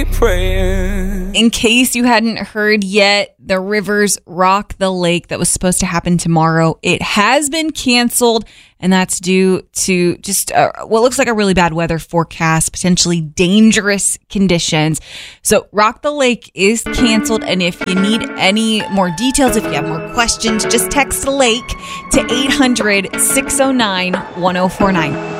be praying. In case you hadn't heard yet, the Rivers Rock the Lake that was supposed to happen tomorrow, it has been canceled, and that's due to just what looks like a really bad weather forecast, potentially dangerous conditions. So Rock the Lake is canceled, and if you need any more details, if you have more questions, just text LAKE to 800-609-1049.